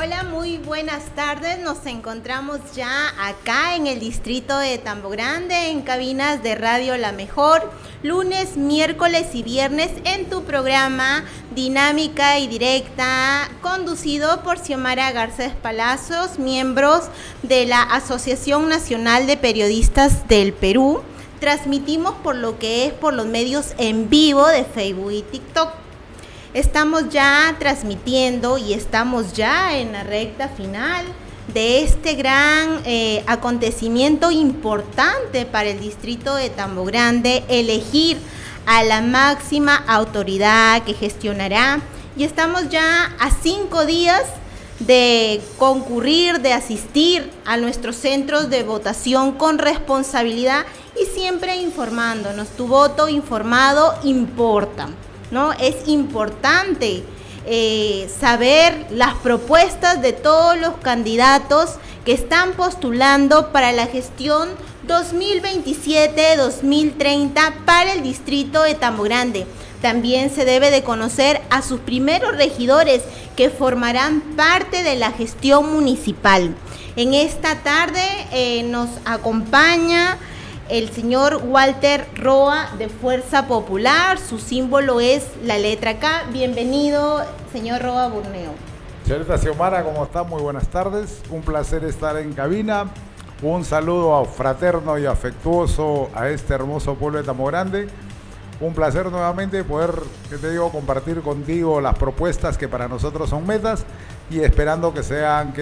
Hola, muy buenas tardes. Nos encontramos ya acá en el distrito de Tambo Grande, en cabinas de Radio La Mejor, lunes, miércoles y viernes en tu programa Dinámica y Directa, conducido por Xiomara Garcés Palacios, miembros de la Asociación Nacional de Periodistas del Perú. Transmitimos por los medios en vivo de Facebook y TikTok. Estamos ya transmitiendo y estamos ya en la recta final de este gran acontecimiento importante para el distrito de Tambo Grande, elegir a la máxima autoridad que gestionará, y estamos ya a 5 días de concurrir, de asistir a nuestros centros de votación con responsabilidad y siempre informándonos. Tu voto informado importa, ¿no? Es importante saber las propuestas de todos los candidatos que están postulando para la gestión 2027-2030 para el distrito de Tambo Grande. También se debe de conocer a sus primeros regidores que formarán parte de la gestión municipal. En esta tarde nos acompaña el señor Walter Roa de Fuerza Popular. Su símbolo es la letra K. Bienvenido, señor Roa Burneo. Señorita Xiomara, ¿cómo está? Muy buenas tardes. Un placer estar en cabina. Un saludo fraterno y afectuoso a este hermoso pueblo de Tambo Grande. Un placer nuevamente poder, compartir contigo las propuestas que para nosotros son metas y esperando que sean,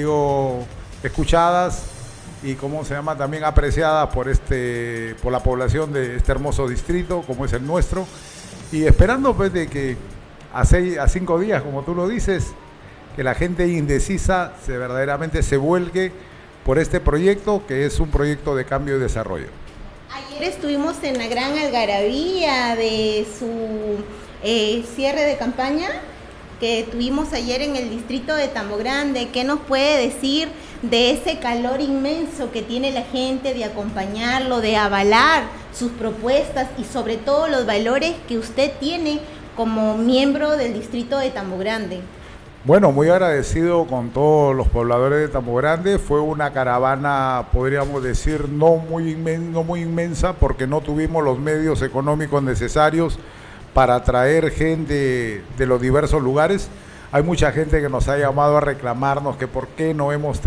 escuchadas y también apreciadas por la población de este hermoso distrito como es el nuestro, y esperando pues de que a 5 días, como tú lo dices, que la gente indecisa verdaderamente se vuelque por este proyecto, que es un proyecto de cambio y desarrollo. Ayer estuvimos en la gran algarabía de su cierre de campaña que tuvimos ayer en el distrito de Tambo Grande. ¿Qué nos puede decir de ese calor inmenso que tiene la gente de acompañarlo, de avalar sus propuestas y sobre todo los valores que usted tiene como miembro del distrito de Tambo Grande? Bueno, muy agradecido con todos los pobladores de Tambo Grande. Fue una caravana, podríamos decir, no muy inmensa, porque no tuvimos los medios económicos necesarios para traer gente de los diversos lugares. Hay mucha gente que nos ha llamado a reclamarnos que por qué no hemos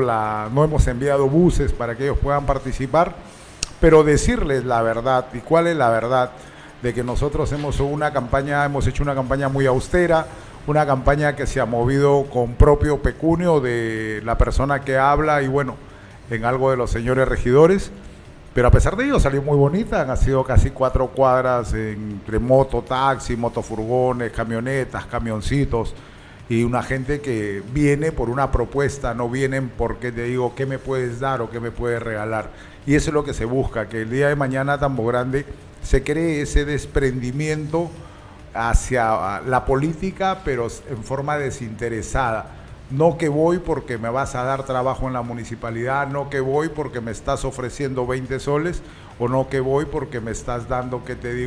enviado buses para que ellos puedan participar, pero decirles la verdad. ¿Y cuál es la verdad? De que nosotros hemos hecho una campaña muy austera, una campaña que se ha movido con propio pecunio de la persona que habla y en algo de los señores regidores, pero a pesar de ello salió muy bonita. Han sido casi 4 cuadras entre mototaxi, motofurgones, camionetas, camioncitos, y una gente que viene por una propuesta, no vienen porque qué me puedes dar o qué me puedes regalar. Y eso es lo que se busca, que el día de mañana Tambo Grande se cree ese desprendimiento hacia la política, pero en forma desinteresada. No que voy porque me vas a dar trabajo en la municipalidad, no que voy porque me estás ofreciendo 20 soles, o no que voy porque me estás dando,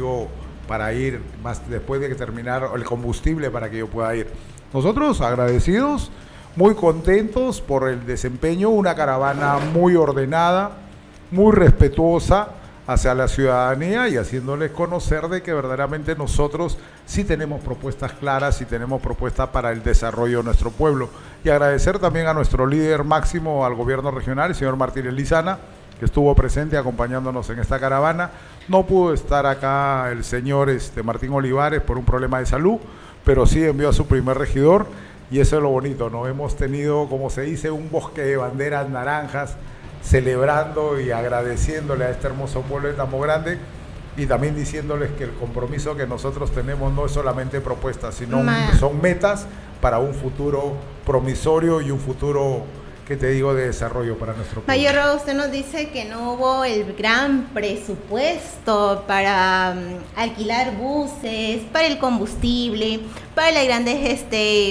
para ir más después de que terminar el combustible para que yo pueda ir. Nosotros agradecidos, muy contentos por el desempeño, una caravana muy ordenada, muy respetuosa hacia la ciudadanía y haciéndoles conocer de que verdaderamente nosotros sí tenemos propuestas claras y tenemos propuestas para el desarrollo de nuestro pueblo. Y agradecer también a nuestro líder máximo, al gobierno regional, el señor Martínez Lizana, que estuvo presente acompañándonos en esta caravana. No pudo estar acá el señor Martín Olivares por un problema de salud, pero sí envió a su primer regidor, y eso es lo bonito, ¿no? Hemos tenido, como se dice, un bosque de banderas naranjas, celebrando y agradeciéndole a este hermoso pueblo de Tambo Grande, y también diciéndoles que el compromiso que nosotros tenemos no es solamente propuestas, sino son metas para un futuro promisorio y un futuro, de desarrollo para nuestro pueblo. Mayor Roa, usted nos dice que no hubo el gran presupuesto para alquilar buses, para el combustible, para las grandes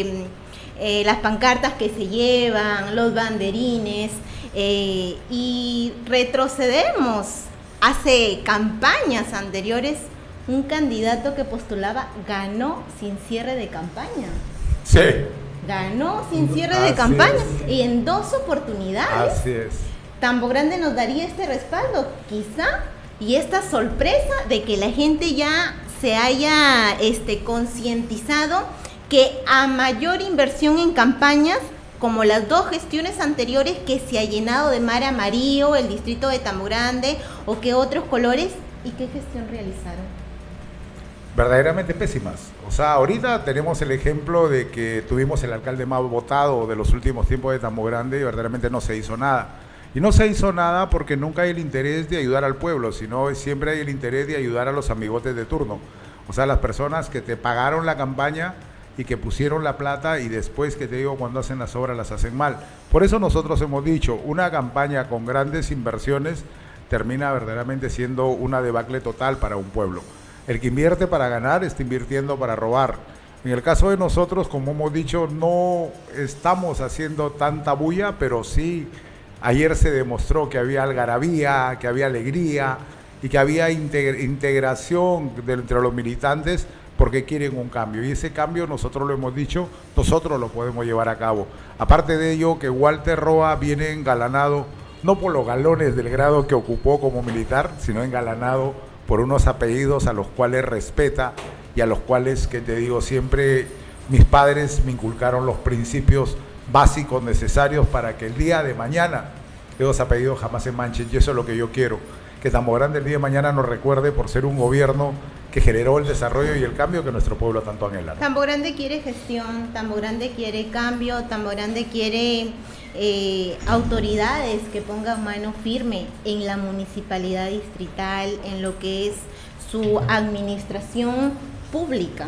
las pancartas que se llevan, los banderines, y retrocedemos. Hace campañas anteriores, un candidato que postulaba ganó sin cierre de campaña. Sí, Ganó sin cierre de Así campaña es. y en 2 oportunidades. Así es. Tambo Grande nos daría este respaldo, quizá, y esta sorpresa de que la gente ya se haya concientizado que a mayor inversión en campañas, como las 2 gestiones anteriores que se ha llenado de mar amarillo, el distrito de Tambo Grande, o que otros colores, ¿y qué gestión realizaron? Verdaderamente pésimas. O sea, ahorita tenemos el ejemplo de que tuvimos el alcalde más votado de los últimos tiempos de Tambo Grande y verdaderamente no se hizo nada. Y no se hizo nada porque nunca hay el interés de ayudar al pueblo, sino siempre hay el interés de ayudar a los amigotes de turno. O sea, las personas que te pagaron la campaña y que pusieron la plata y después, que te digo, cuando hacen las obras las hacen mal. Por eso nosotros hemos dicho, una campaña con grandes inversiones termina verdaderamente siendo una debacle total para un pueblo. El que invierte para ganar está invirtiendo para robar. En el caso de nosotros, como hemos dicho, no estamos haciendo tanta bulla, pero sí ayer se demostró que había algarabía, que había alegría y que había integración entre los militantes porque quieren un cambio. Y ese cambio, nosotros lo hemos dicho, nosotros lo podemos llevar a cabo. Aparte de ello, que Walter Roa viene engalanado, no por los galones del grado que ocupó como militar, sino engalanado por unos apellidos a los cuales respeta y a los cuales, que te digo, siempre mis padres me inculcaron los principios básicos necesarios para que el día de mañana esos apellidos jamás se manchen, y eso es lo que yo quiero, que Tambo Grande el día de mañana nos recuerde por ser un gobierno que generó el desarrollo y el cambio que nuestro pueblo tanto anhela. Tambo Grande quiere gestión, Tambo Grande quiere cambio, Tambo Grande quiere autoridades que pongan mano firme en la municipalidad distrital, en lo que es su administración pública.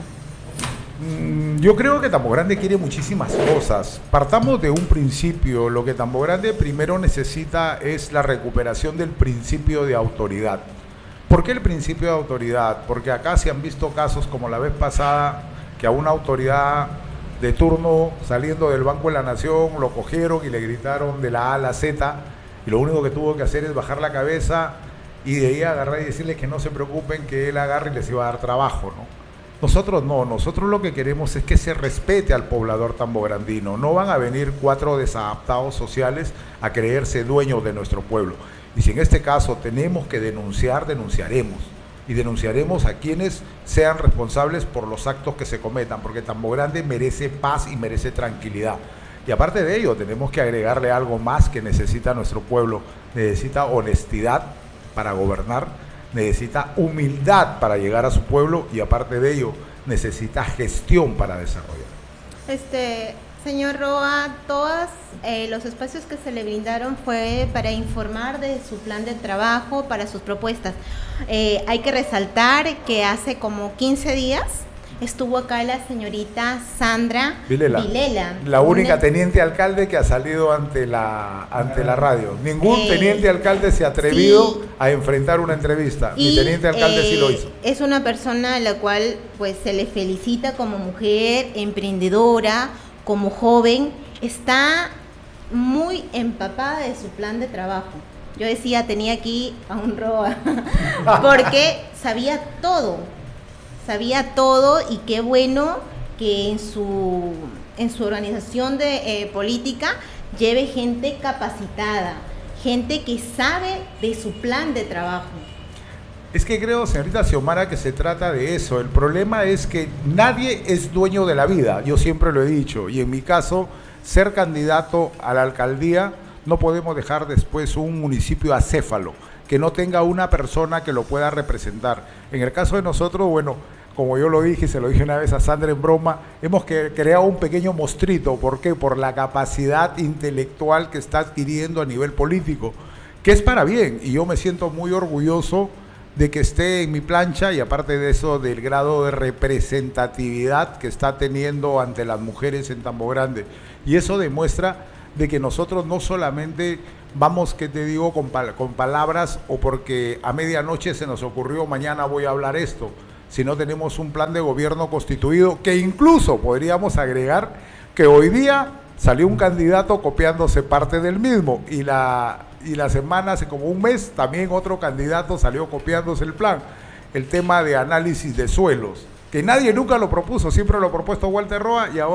Yo creo que Tambo Grande quiere muchísimas cosas. Partamos de un principio. Lo que Tambo Grande primero necesita es la recuperación del principio de autoridad. ¿Por qué el principio de autoridad? Porque acá se han visto casos como la vez pasada, que a una autoridad de turno saliendo del Banco de la Nación lo cogieron y le gritaron de la A a la Z, y lo único que tuvo que hacer es bajar la cabeza y de ahí agarrar y decirles que no se preocupen, que él agarre y les iba a dar trabajo, ¿no? Nosotros no, nosotros lo que queremos es que se respete al poblador tambograndino. No van a venir 4 desadaptados sociales a creerse dueños de nuestro pueblo. Y si en este caso tenemos que denunciar, denunciaremos. Y denunciaremos a quienes sean responsables por los actos que se cometan, porque Tambo Grande merece paz y merece tranquilidad. Y aparte de ello, tenemos que agregarle algo más que necesita nuestro pueblo. Necesita honestidad para gobernar, necesita humildad para llegar a su pueblo y aparte de ello, necesita gestión para desarrollar. Señor Roa, todos los espacios que se le brindaron fue para informar de su plan de trabajo, para sus propuestas. Hay que resaltar que hace como 15 días estuvo acá la señorita Sandra Vilela, la única teniente alcalde que ha salido ante la radio. Ningún teniente alcalde se ha atrevido a enfrentar una entrevista. Mi teniente alcalde sí lo hizo. Es una persona a la cual pues se le felicita como mujer emprendedora, como joven, está muy empapada de su plan de trabajo. Yo decía, tenía aquí a un Roa, porque sabía todo y qué bueno que en su organización de política lleve gente capacitada, gente que sabe de su plan de trabajo. Es que creo, señorita Xiomara, que se trata de eso. El problema es que nadie es dueño de la vida, yo siempre lo he dicho, y en mi caso, ser candidato a la alcaldía, no podemos dejar después un municipio acéfalo, que no tenga una persona que lo pueda representar. En el caso de nosotros, bueno, como yo lo dije y se lo dije una vez a Sandra en broma, hemos creado un pequeño mostrito. ¿Por qué? Por la capacidad intelectual que está adquiriendo a nivel político, que es para bien, y yo me siento muy orgulloso de que esté en mi plancha y aparte de eso del grado de representatividad que está teniendo ante las mujeres en Tambo Grande. Y eso demuestra de que nosotros no solamente vamos, que te digo, con palabras o porque a medianoche se nos ocurrió mañana voy a hablar esto, sino tenemos un plan de gobierno constituido que incluso podríamos agregar que hoy día salió un candidato copiándose parte del mismo y la semana, hace como un mes, también otro candidato salió copiándose el plan, el tema de análisis de suelos, que nadie nunca lo propuso, siempre lo ha propuesto Walter Roa y ahora